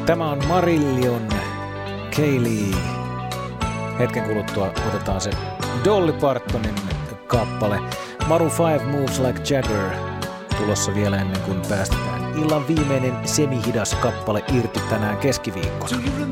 Tämä on Marillion Kaylee. Hetken kuluttua otetaan se Dolly Partonin kappale. Maroon 5 Moves Like Jagger tulossa vielä ennen kuin päästetään illan viimeinen semihidas kappale irti tänään keskiviikkona.